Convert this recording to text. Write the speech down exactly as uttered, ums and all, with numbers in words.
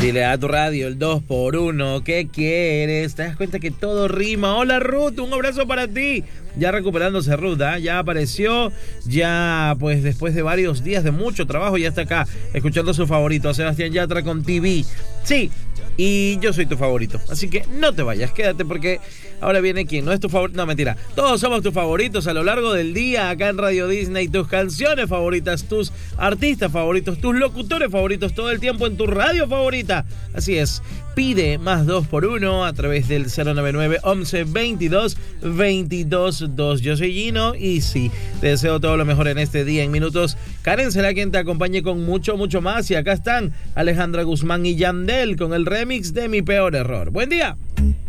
Dile a tu radio el dos por uno, ¿qué quieres? ¿Te das cuenta que todo rima? Hola Ruth, un abrazo para ti. Ya recuperándose Ruth, ¿eh? Ya apareció, ya pues después de varios días de mucho trabajo, ya está acá escuchando su favorito, a Sebastián Yatra con T V. Sí, y yo soy tu favorito, así que no te vayas, quédate porque ahora viene quien no es tu favorito. No, mentira, todos somos tus favoritos a lo largo del día acá en Radio Disney. Tus canciones favoritas, tus artistas favoritos, tus locutores favoritos, todo el tiempo en tu radio favorita. Así es, pide más dos por uno a través del cero noventa y nueve, once, veintidós, veintidós, dos. Yo soy Gino y sí, te deseo todo lo mejor en este día. En minutos, Karen será quien te acompañe con mucho, mucho más. Y acá están Alejandra Guzmán y Yandel con el remix de Mi Peor Error. Buen día.